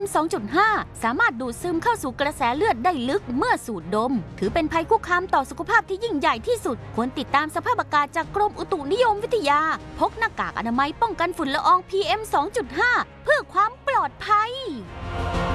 2.5 สามารถดูดซึมเข้าสู่กระแสเลือดได้ลึกเมื่อสูดดมถือเป็นภัยคุกคามต่อสุขภาพที่ยิ่งใหญ่ที่สุดควรติดตามสภาพอากาศจากกรมอุตุนิยมวิทยาพกหน้ากากอนามัยป้องกันฝุ่นละออง PM 2.5 เพื่อความปลอดภัย